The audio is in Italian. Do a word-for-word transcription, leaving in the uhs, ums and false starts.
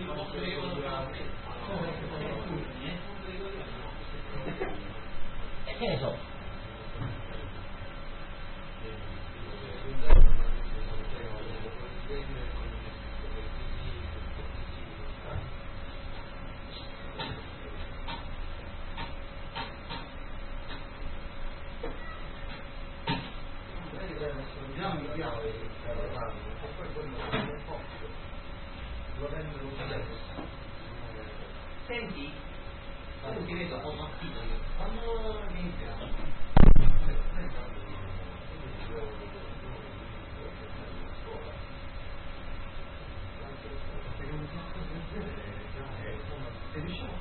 Che ne so? Senti, quando ti vedo ho partito quando iniziamo se riusciamo